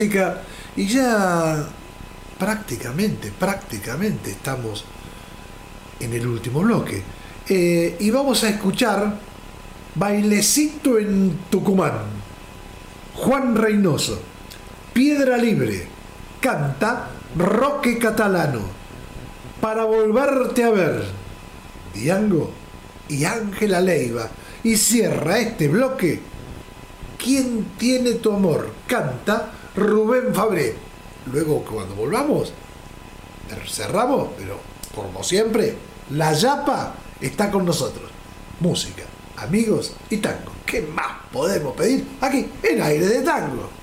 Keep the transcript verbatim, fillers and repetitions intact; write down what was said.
Y ya prácticamente, prácticamente estamos en el último bloque. Eh, y vamos a escuchar Bailecito en Tucumán. Juan Reynoso. Piedra Libre. Canta Roque Catalano. Para volverte a ver, Diango y Ángela Leiva. Y cierra este bloque ¿Quién tiene tu amor? Canta Rubén Fabré. Luego, cuando volvamos, cerramos, pero como siempre, la Yapa está con nosotros. Música, amigos y tango. ¿Qué más podemos pedir aquí en Aire de Tango?